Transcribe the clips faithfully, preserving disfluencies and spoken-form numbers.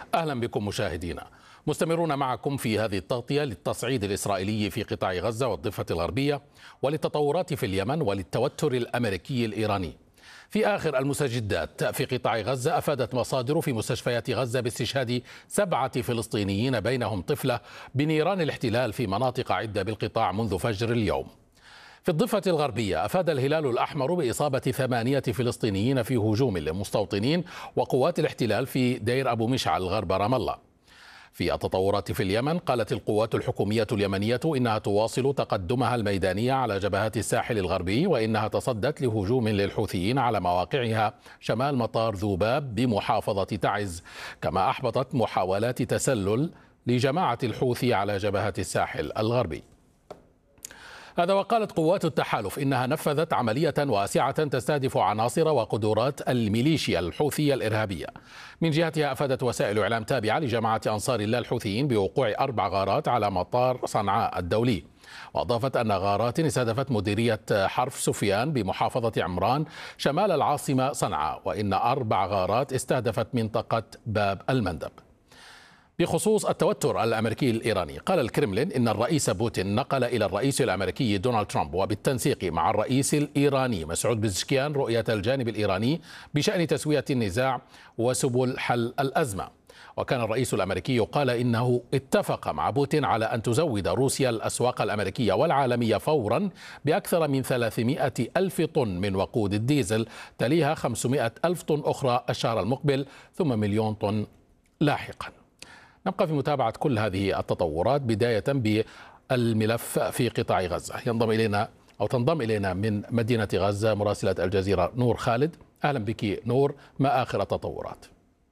أهلا بكم مشاهدينا. مستمرون معكم في هذه التغطية للتصعيد الإسرائيلي في قطاع غزة والضفة الغربية وللتطورات في اليمن وللتوتر الأمريكي الإيراني. في آخر المستجدات في قطاع غزة، أفادت مصادر في مستشفيات غزة باستشهاد سبعة فلسطينيين بينهم طفلة بنيران الاحتلال في مناطق عدة بالقطاع منذ فجر اليوم. في الضفة الغربية، أفاد الهلال الأحمر بإصابة ثمانية فلسطينيين في هجوم لمستوطنين وقوات الاحتلال في دير أبو مشعل غرب رام الله. في التطورات في اليمن، قالت القوات الحكومية اليمنية إنها تواصل تقدمها الميداني على جبهات الساحل الغربي، وإنها تصدت لهجوم للحوثيين على مواقعها شمال مطار ذوباب بمحافظة تعز، كما أحبطت محاولات تسلل لجماعة الحوثي على جبهات الساحل الغربي. هذا وقالت قوات التحالف إنها نفذت عملية واسعة تستهدف عناصر وقدرات الميليشيا الحوثية الإرهابية. من جهتها، أفادت وسائل إعلام تابعة لجماعة أنصار الله الحوثيين بوقوع أربع غارات على مطار صنعاء الدولي، وأضافت أن غارات استهدفت مديرية حرف سفيان بمحافظة عمران شمال العاصمة صنعاء، وإن أربع غارات استهدفت منطقة باب المندب. بخصوص التوتر الأمريكي الإيراني، قال الكرملين إن الرئيس بوتين نقل إلى الرئيس الأمريكي دونالد ترامب وبالتنسيق مع الرئيس الإيراني مسعود بزشكيان رؤية الجانب الإيراني بشأن تسوية النزاع وسبل حل الأزمة. وكان الرئيس الأمريكي قال إنه اتفق مع بوتين على أن تزود روسيا الأسواق الأمريكية والعالمية فورا بأكثر من ثلاثمائة ألف طن من وقود الديزل، تليها خمسمائة ألف طن أخرى الشهر المقبل، ثم مليون طن لاحقا. نبقى في متابعة كل هذه التطورات، بداية بالملف في قطاع غزة. ينضم إلينا أو تنضم إلينا من مدينة غزة مراسلة الجزيرة نور خالد. أهلا بك نور، ما آخر التطورات؟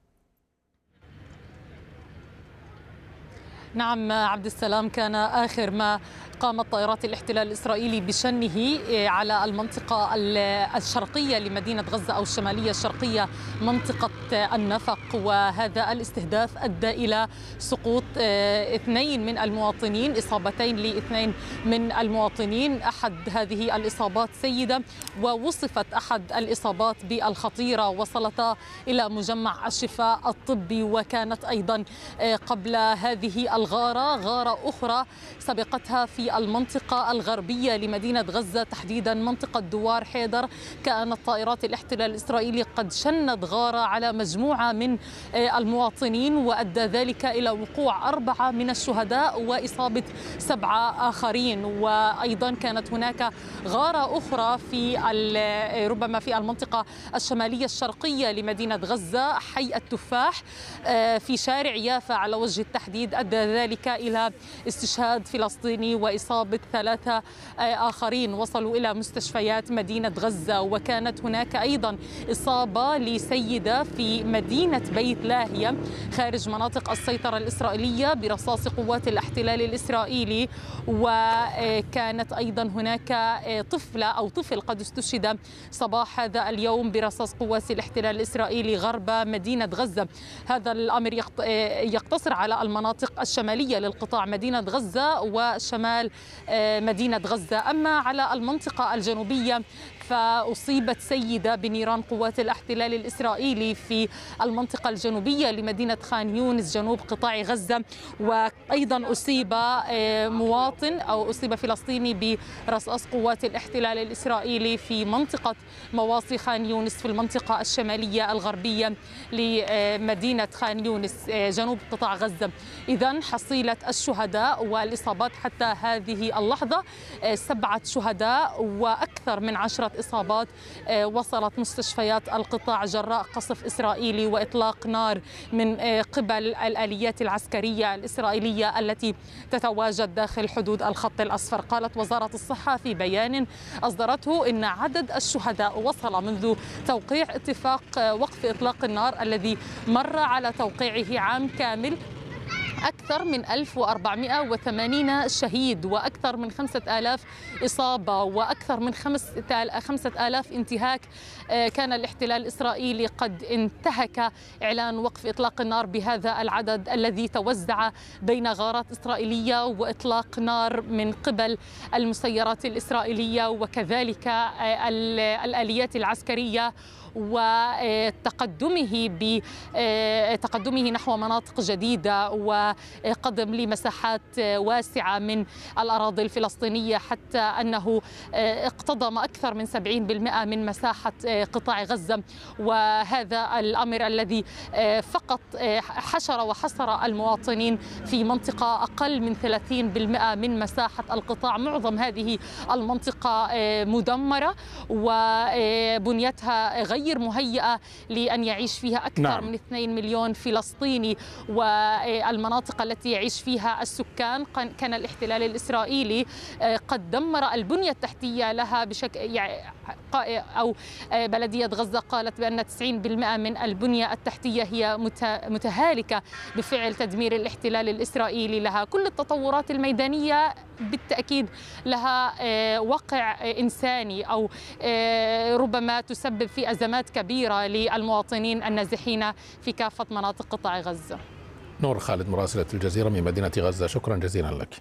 نعم عبد السلام، كان آخر ما قامت طائرات الاحتلال الإسرائيلي بشنه على المنطقة الشرقية لمدينة غزة أو الشمالية الشرقية منطقة النفق، وهذا الاستهداف أدى إلى سقوط اثنين من المواطنين، إصابتين لاثنين من المواطنين. أحد هذه الإصابات سيدة، ووصفت أحد الإصابات بالخطيرة، وصلتا إلى مجمع الشفاء الطبي. وكانت أيضا قبل هذه الغارة غارة أخرى سبقتها في المنطقة الغربية لمدينة غزة، تحديدا منطقة دوار حيدر. كانت طائرات الاحتلال الإسرائيلي قد شنت غارة على مجموعة من المواطنين، وأدى ذلك إلى وقوع أربعة من الشهداء وإصابة سبعة آخرين. وأيضا كانت هناك غارة أخرى في ربما في المنطقة الشمالية الشرقية لمدينة غزة، حي التفاح في شارع يافا على وجه التحديد، أدى ذلك إلى استشهاد فلسطيني وإصابة ثلاثة آخرين وصلوا إلى مستشفيات مدينة غزة. وكانت هناك أيضا إصابة لسيدة في مدينة بيت لاهية خارج مناطق السيطرة الإسرائيلية برصاص قوات الاحتلال الإسرائيلي. وكانت أيضا هناك طفلة أو طفل قد استشهد صباح هذا اليوم برصاص قوات الاحتلال الإسرائيلي غرب مدينة غزة. هذا الأمر يقتصر على المناطق الشمالية للقطاع، مدينة غزة وشمال مدينة غزة. أما على المنطقة الجنوبية فأصيبت سيدة بنيران قوات الاحتلال الإسرائيلي في المنطقة الجنوبية لمدينة خان يونس جنوب قطاع غزة. وأيضا أصيب مواطن أو أصيب فلسطيني برصاص قوات الاحتلال الإسرائيلي في منطقة مواصي خان يونس في المنطقة الشمالية الغربية لمدينة خان يونس جنوب قطاع غزة. إذن حصيلة الشهداء والإصابات حتى هذه اللحظة سبعة شهداء وأكثر من عشرة إصابات وصلت مستشفيات القطاع جراء قصف إسرائيلي وإطلاق نار من قبل الآليات العسكرية الإسرائيلية التي تتواجد داخل حدود الخط الأصفر. قالت وزارة الصحة في بيان أصدرته إن عدد الشهداء وصل منذ توقيع اتفاق وقف إطلاق النار الذي مر على توقيعه عام كامل أكثر من ألف وأربعمائة وثمانين شهيد وأكثر من خمسة آلاف إصابة وأكثر من خمسة آلاف انتهاك. كان الاحتلال الإسرائيلي قد انتهك إعلان وقف إطلاق النار بهذا العدد الذي توزع بين غارات إسرائيلية وإطلاق نار من قبل المسيرات الإسرائيلية وكذلك الآليات العسكرية وتقدمه بتقدمه نحو مناطق جديدة وقدم لمساحات واسعة من الأراضي الفلسطينية حتى أنه اقتضم أكثر من سبعين بالمئة من مساحة قطاع غزة. وهذا الأمر الذي فقط حشر وحصر المواطنين في منطقة أقل من ثلاثين بالمئة من مساحة القطاع. معظم هذه المنطقة مدمرة وبنيتها غير غير مهيئة لأن يعيش فيها أكثر نعم. من اثنين مليون فلسطيني. والمناطق التي يعيش فيها السكان كان الاحتلال الإسرائيلي قد دمر البنية التحتية لها بشكل أو بلدية غزة قالت بأن تسعين بالمئة من البنية التحتية هي متهالكة بفعل تدمير الاحتلال الإسرائيلي لها. كل التطورات الميدانية بالتأكيد لها وقع إنساني أو ربما تسبب في أزمات كبيرة للمواطنين النازحين في كافة مناطق قطاع غزة. نور خالد مراسلة الجزيرة من مدينة غزة، شكرا جزيلا لك.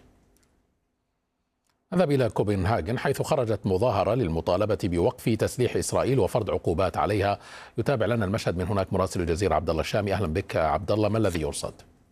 نذهب إلى كوبنهاجن حيث خرجت مظاهرة للمطالبة بوقف تسليح إسرائيل وفرض عقوبات عليها. يتابع لنا المشهد من هناك مراسل الجزيرة عبد الله الشامي. أهلا بك عبد الله، ما الذي يرصد؟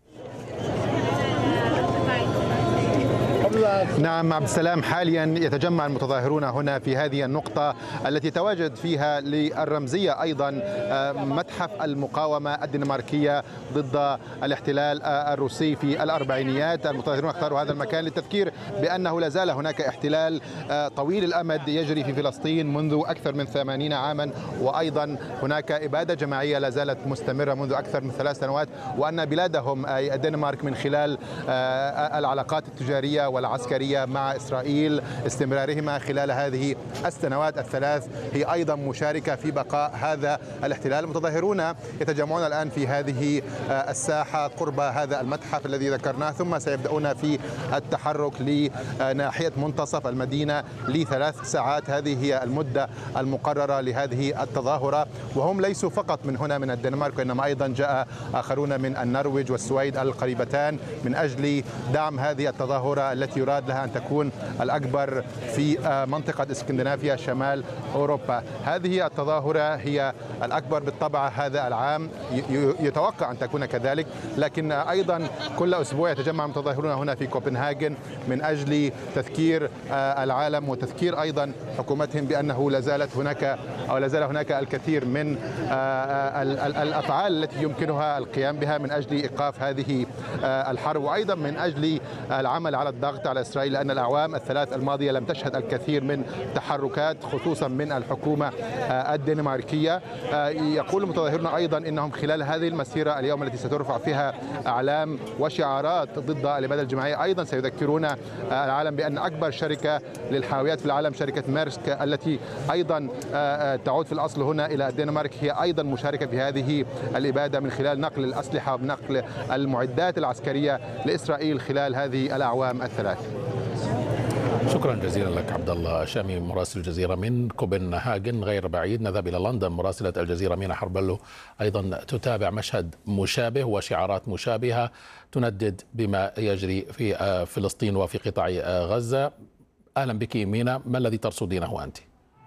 نعم عبد السلام، حاليا يتجمع المتظاهرون هنا في هذه النقطة التي تواجد فيها للرمزية أيضا متحف المقاومة الدنماركية ضد الاحتلال الروسي في الأربعينيات. المتظاهرون اختاروا هذا المكان للتذكير بأنه لا زال هناك احتلال طويل الأمد يجري في فلسطين منذ أكثر من ثمانين عاما، وأيضا هناك إبادة جماعية لا زالت مستمرة منذ أكثر من ثلاث سنوات، وأن بلادهم أي الدنمارك من خلال العلاقات التجارية والعسكرية مع إسرائيل استمرارهما خلال هذه السنوات الثلاث هي أيضا مشاركة في بقاء هذا الاحتلال. المتظاهرون يتجمعون الآن في هذه الساحة قرب هذا المتحف الذي ذكرناه، ثم سيبدأون في التحرك لناحية منتصف المدينة لثلاث ساعات. هذه هي المدة المقررة لهذه التظاهرة، وهم ليسوا فقط من هنا من الدنمارك وإنما أيضا جاء آخرون من النرويج والسويد القريبتان من أجل دعم هذه التظاهرة التي يراد لها أن تكون الأكبر في منطقة اسكندنافيا شمال أوروبا. هذه التظاهرة هي الأكبر بالطبع هذا العام، يتوقع أن تكون كذلك، لكن أيضا كل أسبوع يتجمع المتظاهرون هنا في كوبنهاجن من أجل تذكير العالم وتذكير أيضا حكومتهم بأنه لا زالت هناك أو لا زال هناك الكثير من الأفعال التي يمكنها القيام بها من أجل إيقاف هذه الحرب، وأيضا من أجل العمل على الضغط على إسرائيل، لأن الأعوام الثلاث الماضية لم تشهد الكثير من تحركات خصوصا من الحكومة الدنماركية. يقول المتظاهرون أيضا إنهم خلال هذه المسيرة اليوم التي سترفع فيها أعلام وشعارات ضد الإبادة الجماعية أيضا سيذكرون العالم بأن أكبر شركة للحاويات في العالم شركة ميرسك التي أيضا تعود في الأصل هنا إلى الدنمارك هي أيضا مشاركة في هذه الإبادة من خلال نقل الأسلحة ونقل المعدات العسكرية لإسرائيل خلال هذه الأعوام الثلاث. شكرا جزيلا لك عبد الله شامي مراسل الجزيرة من كوبنهاجن. غير بعيد نذهب إلى لندن، مراسلة الجزيرة مينا حربلو أيضا تتابع مشهد مشابه وشعارات مشابهة تندد بما يجري في فلسطين وفي قطاع غزة. أهلا بك مينا، ما الذي ترصدينه أنت؟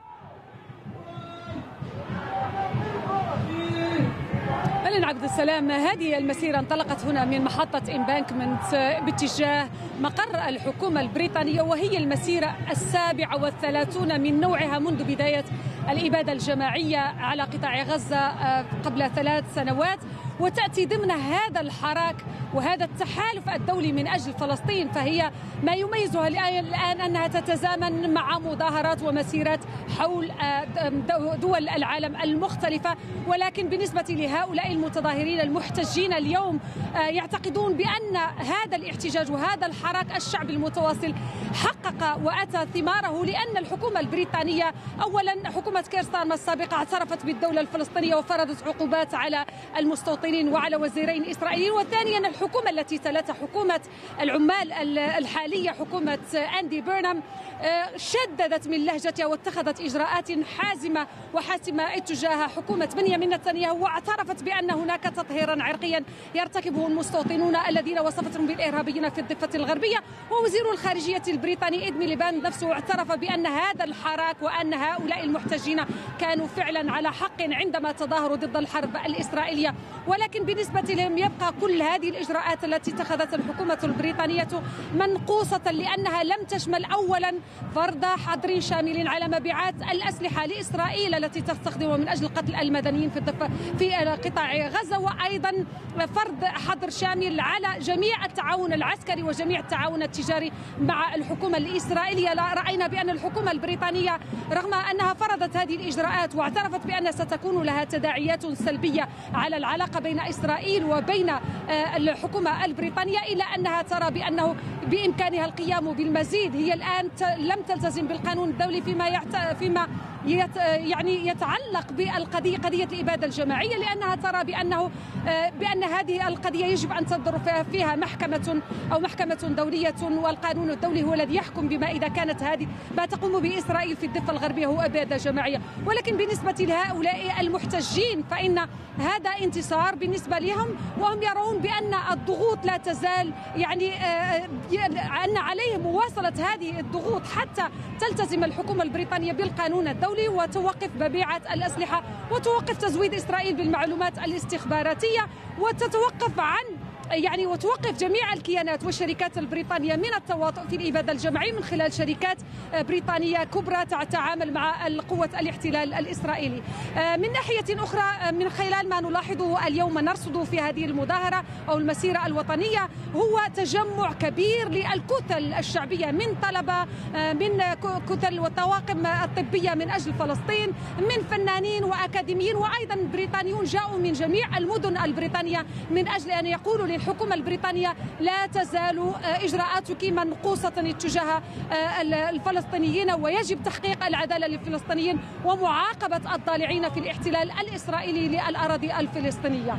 أهلا عبد السلام، هذه المسيرة انطلقت هنا من محطة إمبانكمنت باتجاه مقر الحكومة البريطانية، وهي المسيرة السابعة والثلاثون من نوعها منذ بداية الإبادة الجماعية على قطاع غزة قبل ثلاث سنوات، وتأتي ضمن هذا الحراك وهذا التحالف الدولي من أجل فلسطين. فهي ما يميزها الآن أنها تتزامن مع مظاهرات ومسيرات حول دول العالم المختلفة، ولكن بالنسبة لهؤلاء المتظاهرين المحتجين اليوم يعتقدون بأن هذا الاحتجاج وهذا الحراك الشعبي المتواصل حقق وأتى ثماره، لأن الحكومة البريطانية أولا حكومة كير ستارمر السابقة اعترفت بالدولة الفلسطينية وفرضت عقوبات على المستوطنين مستوطنين وعلى وزيرين إسرائيليين. وثانيا الحكومة التي تلتها حكومة العمال الحالية حكومة أندي بيرنام شددت من لهجتها واتخذت إجراءات حازمة وحاسمة اتجاه حكومة بنيامين نتنياهو، واعترفت بأن هناك تطهيرا عرقيا يرتكبه المستوطنون الذين وصفتهم بالإرهابيين في الضفة الغربية. ووزير الخارجية البريطاني إد ميليباند نفسه اعترف بأن هذا الحراك وأن هؤلاء المحتجين كانوا فعلا على حق عندما تظاهروا ضد الحرب الإسرائيلية. ولكن بالنسبة لهم يبقى كل هذه الإجراءات التي اتخذتها الحكومة البريطانية منقوصة، لأنها لم تشمل أولا فرض حظر شامل على مبيعات الأسلحة لإسرائيل التي تستخدمها من أجل قتل المدنيين في الضفة في قطاع غزة، وأيضا فرض حظر شامل على جميع التعاون العسكري وجميع التعاون التجاري مع الحكومة الإسرائيلية. رأينا بأن الحكومة البريطانية رغم أنها فرضت هذه الإجراءات واعترفت بأن ستكون لها تداعيات سلبية على العلاقة بين إسرائيل وبين الحكومة البريطانية، إلا أنها ترى بأنه بإمكانها القيام بالمزيد. هي الآن لم تلتزم بالقانون الدولي فيما يعت... فيما يت... يعني يتعلق بالقضية قضية الإبادة الجماعية، لأنها ترى بأنه بأن هذه القضية يجب أن تنظر فيها محكمة أو محكمة دولية، والقانون الدولي هو الذي يحكم بما إذا كانت هذه ما تقوم به إسرائيل في الضفة الغربية هو إبادة جماعية. ولكن بالنسبة لهؤلاء المحتجين فإن هذا انتصار بالنسبة لهم، وهم يرون بأن الضغوط لا تزال يعني أن عليهم مواصلة هذه الضغوط حتى تلتزم الحكومة البريطانية بالقانون الدولي وتوقف مبيعات الأسلحة وتوقف تزويد إسرائيل بالمعلومات الاستخباراتية وتتوقف عن يعني وتوقف جميع الكيانات والشركات البريطانية من التواطؤ في الإبادة الجماعية من خلال شركات بريطانية كبرى تتعامل مع قوة الاحتلال الإسرائيلي. من ناحية أخرى من خلال ما نلاحظه اليوم نرصد في هذه المظاهرة أو المسيرة الوطنية هو تجمع كبير للكتل الشعبية من طلبة من كتل والطواقم الطبية من أجل فلسطين من فنانين وأكاديميين وأيضا بريطانيون جاءوا من جميع المدن البريطانية من أجل أن يقولوا الحكومة البريطانية لا تزال إجراءاتك منقوصة اتجاه الفلسطينيين، ويجب تحقيق العدالة للفلسطينيين ومعاقبة الضالعين في الاحتلال الإسرائيلي للأراضي الفلسطينية.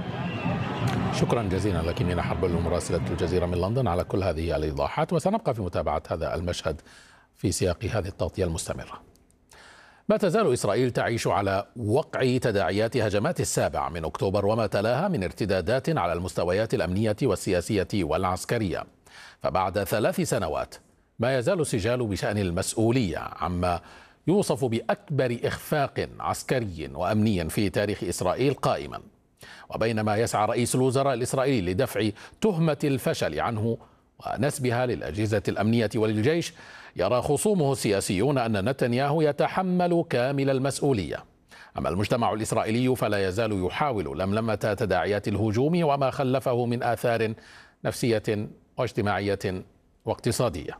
شكرا جزيلا لك مينا حربل مراسلة الجزيرة من لندن على كل هذه الإيضاحات، وسنبقى في متابعة هذا المشهد في سياق هذه التغطية المستمرة. ما تزال إسرائيل تعيش على وقع تداعيات هجمات السابع من أكتوبر وما تلاها من ارتدادات على المستويات الأمنية والسياسية والعسكرية. فبعد ثلاث سنوات ما يزال السجال بشأن المسؤولية عما يوصف بأكبر إخفاق عسكري وأمني في تاريخ إسرائيل قائما. وبينما يسعى رئيس الوزراء الإسرائيلي لدفع تهمة الفشل عنه ونسبها للأجهزة الأمنية وللجيش، يرى خصومه السياسيون أن نتنياهو يتحمل كامل المسؤولية. أما المجتمع الإسرائيلي فلا يزال يحاول لملمة تداعيات الهجوم وما خلفه من آثار نفسية واجتماعية واقتصادية.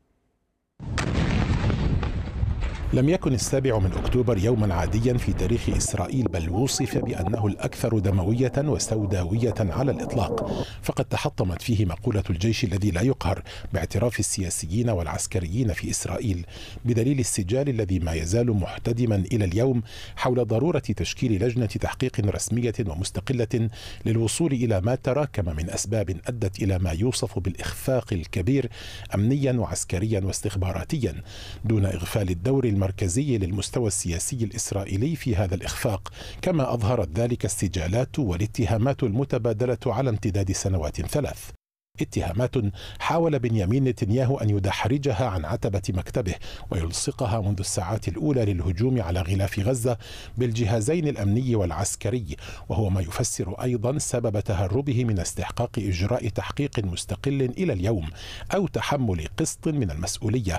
لم يكن السابع من أكتوبر يوما عاديا في تاريخ إسرائيل، بل وصف بأنه الأكثر دموية وسوداوية على الإطلاق، فقد تحطمت فيه مقولة الجيش الذي لا يقهر باعتراف السياسيين والعسكريين في إسرائيل، بدليل السجال الذي ما يزال محتدما إلى اليوم حول ضرورة تشكيل لجنة تحقيق رسمية ومستقلة للوصول إلى ما تراكم من أسباب أدت إلى ما يوصف بالإخفاق الكبير أمنيا وعسكريا واستخباراتيا، دون إغفال الدور المركزي للمستوى السياسي الإسرائيلي في هذا الإخفاق، كما أظهرت ذلك السجالات والاتهامات المتبادلة على امتداد سنوات ثلاث. اتهامات حاول بنيامين نتنياهو أن يدحرجها عن عتبة مكتبه ويلصقها منذ الساعات الأولى للهجوم على غلاف غزة بالجهازين الأمني والعسكري، وهو ما يفسر أيضا سبب تهربه من استحقاق إجراء تحقيق مستقل إلى اليوم أو تحمل قسط من المسؤولية